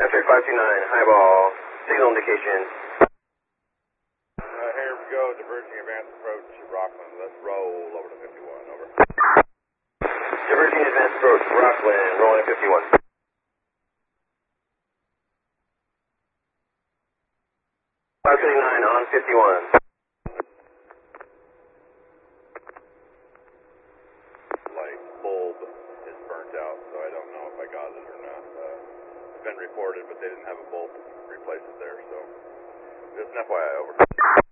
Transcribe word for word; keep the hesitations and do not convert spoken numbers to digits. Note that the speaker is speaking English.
After five two nine, highball, signal indication. Uh, here we go, diverging advanced approach, Rockland. Let's roll over to fifty-one, over. Diverging advanced approach, Rockland, rolling at fifty-one. five twenty-nine on fifty-one. Light bulb is burnt out, so I don't know if I got it or not. Uh, it's been reported, but they didn't have a bulb replacement there, so just an F Y I, over.